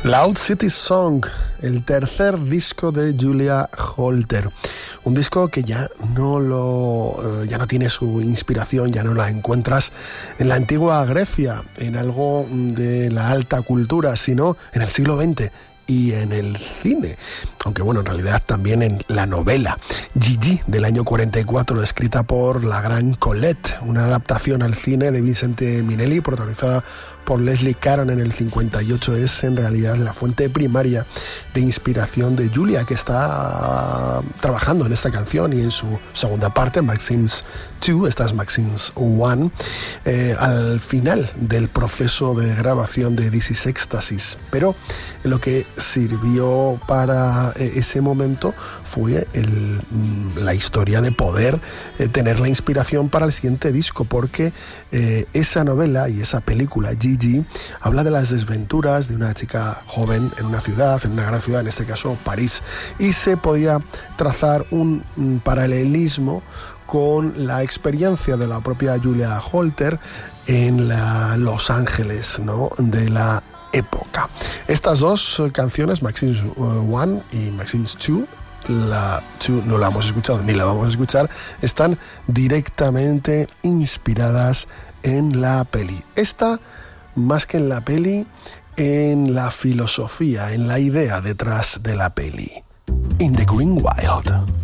Loud City Song, el tercer disco de Julia Holter. Un disco que ya no tiene su inspiración, ya no la encuentras en la antigua Grecia, en algo de la alta cultura, sino en el siglo XX. Y en el cine, aunque bueno, en realidad también en la novela Gigi del año 44, escrita por la gran Colette, una adaptación al cine de Vincente Minnelli, protagonizada por Leslie Caron en el 58, es en realidad la fuente primaria de inspiración de Julia, que está trabajando en esta canción y en su segunda parte, Maxims 2, esta es Maxims 1, al final del proceso de grabación de This is Ecstasy. Pero lo que sirvió para ese momento fue la historia de poder tener la inspiración para el siguiente disco, porque esa novela y esa película Gigi habla de las desventuras de una chica joven en una ciudad, en una gran ciudad, en este caso París, y se podía trazar un paralelismo con la experiencia de la propia Julia Holter en Los Ángeles, ¿no?, de la época. Estas dos canciones, Maxims 1 y Maxims 2, la 2 no la hemos escuchado ni la vamos a escuchar, están directamente inspiradas en la peli. Esta, más que en la peli, en la filosofía, en la idea detrás de la peli. In the Green Wild.